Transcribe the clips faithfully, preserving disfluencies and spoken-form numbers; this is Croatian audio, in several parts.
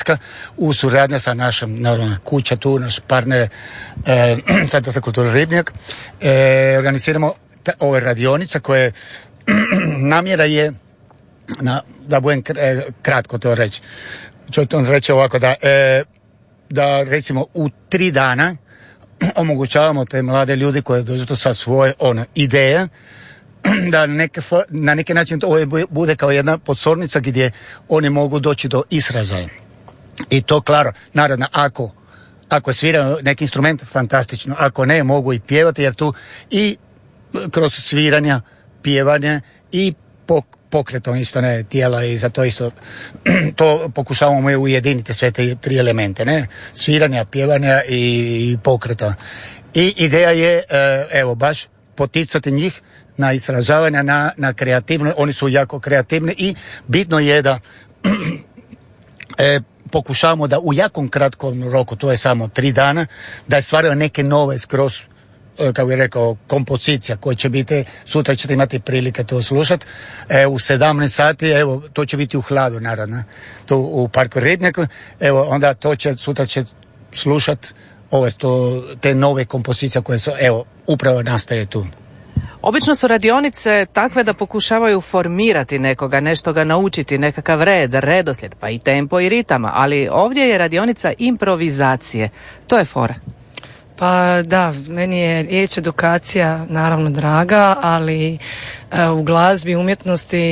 u suradnji sa našom naravno kuća tu, naš partner e, Centar za kulturu Ribnjak, e, organiziramo ta, ove radionice koje namjera je na, da budem kratko to reći. Ću to reći ovako da, e, da recimo u tri dana omogućavamo te mlade ljudi koji dođu sa svoje ono, ideje da neke, na neki način to bude kao jedna pozornica gdje oni mogu doći do izražaja. I to, klaro, naravno, ako, ako sviraju neki instrument, fantastično. Ako ne, mogu i pjevati, jer tu i kroz sviranja, pjevanje i pok, pokretom isto ne, tijela i za to isto to pokušavamo ujediniti sve te tri elemente, ne? Sviranja, pjevanja i, i pokreta. I ideja je, evo, baš poticati njih na izražavanje, na, na kreativno, oni su jako kreativni i bitno je da e, pokušavamo da u jakom kratkom roku, to je samo tri dana, da stvaraju neke nove skroz, kako bih rekao, kompozicija koje će biti, sutra ćete imati prilike to slušati, e, u sedamnaest sati, evo, to će biti u Hladu, naravno, tu u Parku Ribnjaku, evo, onda to će, sutra će slušati ove, to, te nove kompozicije koje su, evo, upravo nastaje tu. Obično su radionice takve da pokušavaju formirati nekoga, nešto ga naučiti, nekakav red, redoslijed, pa i tempo i ritama, ali ovdje je radionica improvizacije. To je fora. Pa da, meni je riječ edukacija naravno draga, ali e, u glazbi, umjetnosti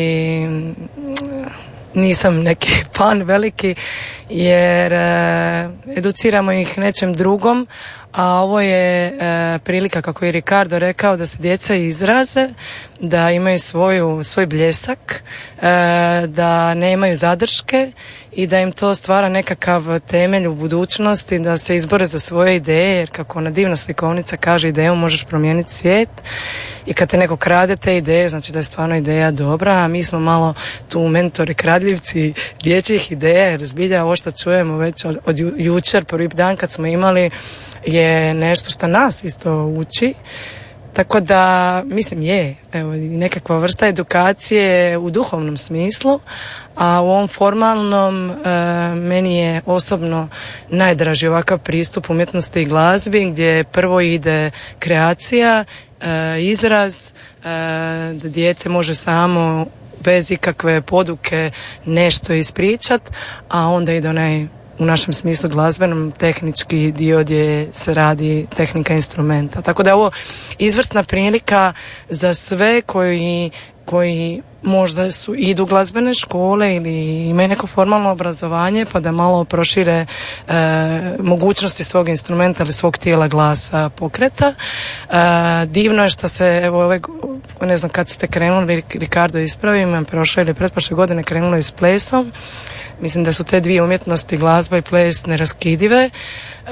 nisam neki fan veliki, jer e, educiramo ih nečem drugom, a ovo je e, prilika, kako je Ricardo rekao, da se djeca izraze, da imaju svoju, svoj bljesak, e, da nemaju zadrške i da im to stvara nekakav temelj u budućnosti, da se izbore za svoje ideje, jer kako ona divna slikovnica kaže, idejom možeš promijeniti svijet, i kad te neko krade te ideje, znači da je stvarno ideja dobra, a mi smo malo tu mentori, kradljivci dječjih ideja, jer zbilja ovo što čujemo već od, od ju, jučer, prvi dan kad smo imali, je nešto što nas isto uči. Tako da, mislim, je, evo, nekakva vrsta edukacije u duhovnom smislu, a u ovom formalnom e, meni je osobno najdraži ovakav pristup umjetnosti i glazbi, gdje prvo ide kreacija, e, izraz, e, da dijete može samo bez ikakve poduke nešto ispričat, a onda ide onaj, u našem smislu glazbenom, tehnički dio gdje se radi tehnika instrumenta. Tako da je ovo izvrsna prilika za sve koji, koji možda su, idu glazbene škole ili imaju neko formalno obrazovanje, pa da malo prošire e, mogućnosti svog instrumenta ili svog tijela, glasa, pokreta. E, divno je što se, evo, ove, ne znam kad ste krenuli, Ricardo ispravi, imam prošle ili pretprošle godine krenulo i s plesom. Mislim da su te dvije umjetnosti, glazba i ples, neraskidive, e,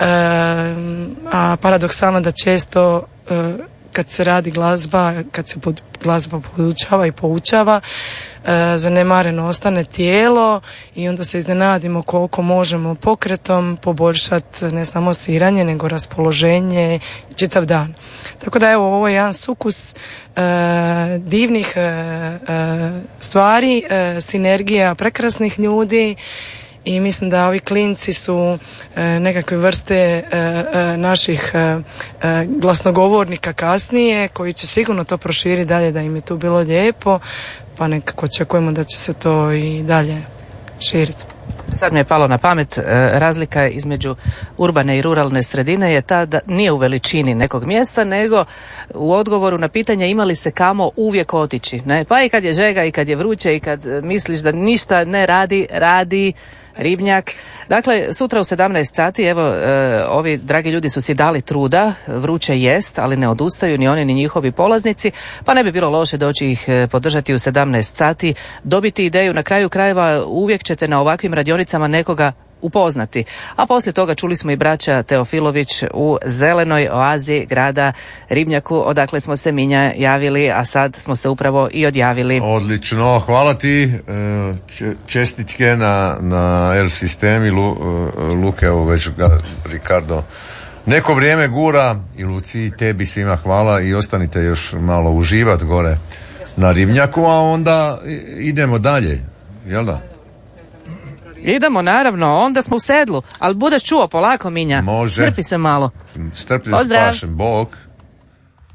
a paradoksalno da često e, kad se radi glazba, kad se pod, glazba podučava i poučava, e, zanemareno ostane tijelo i onda se iznenadimo koliko možemo pokretom poboljšati ne samo sviranje, nego raspoloženje čitav dan. Tako da evo, ovo je jedan sukus e, divnih e, e, stvari, e, sinergija prekrasnih ljudi, i mislim da ovi klinci su e, nekakve vrste e, e, naših e, e, glasnogovornika kasnije, koji će sigurno to proširiti dalje, da im je tu bilo lijepo, pa nekako očekujemo da će se to i dalje širiti. Sad mi je palo na pamet, razlika između urbane i ruralne sredine je ta da nije u veličini nekog mjesta, nego u odgovoru na pitanje ima li se kamo uvijek otići. Ne? Pa i kad je žega, i kad je vruće, i kad misliš da ništa ne radi, radi Ribnjak. Dakle, sutra u sedamnaest sati, evo, e, ovi dragi ljudi su si dali truda, vruće jest, ali ne odustaju ni oni ni njihovi polaznici, pa ne bi bilo loše doći ih podržati u sedamnaest sati, dobiti ideju. Na kraju krajeva uvijek ćete na ovakvim radionicama nekoga upoznati. A poslije toga čuli smo i braća Teofilović u zelenoj oazi grada Ribnjaku, odakle smo se Minja javili, a sad smo se upravo i odjavili. Odlično, hvala ti, čestitke na, na El Sistemi, Lu, Luke, evo već ga Ricardo neko vrijeme gura, i Luci, tebi svima hvala, i ostanite još malo uživat gore na Ribnjaku, a onda idemo dalje, jel da? Idemo, naravno, onda smo u sedlu, ali budeš čuo polako, Minja. Može. Strpi se malo. Strpljivo Pozdrav. spašen, Bog.